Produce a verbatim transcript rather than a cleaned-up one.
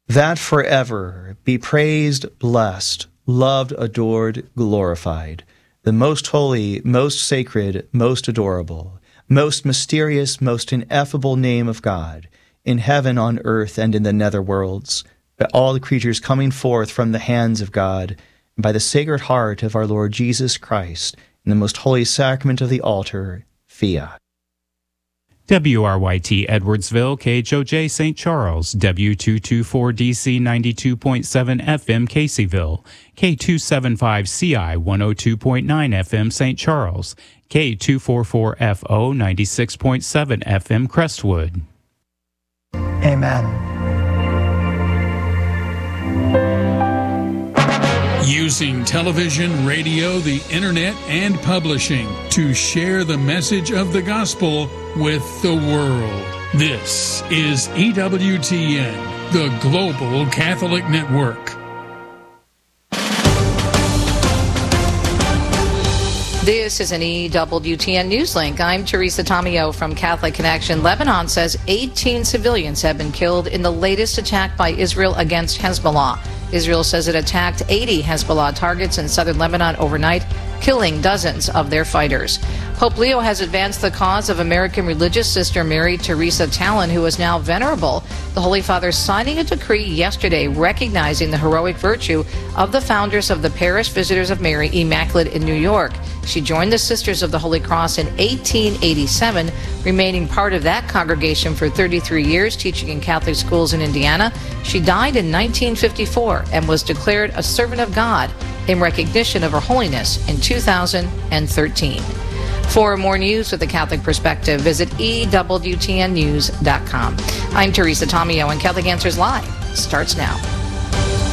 that forever be praised, blessed, loved, adored, glorified, the most holy, most sacred, most adorable, most mysterious, most ineffable name of God, in heaven, on earth, and in the nether worlds, by all the creatures coming forth from the hands of God, and by the sacred heart of our Lord Jesus Christ, in the most holy sacrament of the altar, fiat. W R Y T Edwardsville, K H O J Saint Charles, W two twenty-four D C ninety-two point seven F M Caseyville, K two seventy-five C I one oh two point nine F M Saint Charles, K two forty-four F O ninety-six point seven F M Crestwood. Amen. Using television, radio, the internet, and publishing to share the message of the gospel with the world. This is E W T N, the Global Catholic Network. This is an E W T N Newslink. I'm Teresa Tomeo from Catholic Connection. Lebanon says eighteen civilians have been killed in the latest attack by Israel against Hezbollah. Israel says it attacked eighty Hezbollah targets in southern Lebanon overnight, killing dozens of their fighters. Pope Leo has advanced the cause of American religious sister Mary Teresa Tallon, who is now venerable. The Holy Father signing a decree yesterday recognizing the heroic virtue of the founders of the Parish Visitors of Mary Immaculate in New York. She joined the Sisters of the Holy Cross in eighteen eighty-seven, remaining part of that congregation for thirty-three years, teaching in Catholic schools in Indiana. She died in nineteen fifty-four and was declared a servant of God in recognition of her holiness in two thousand thirteen. For more news with a Catholic perspective, visit E W T N news dot com. I'm Teresa Tomeo, and Catholic Answers Live starts now.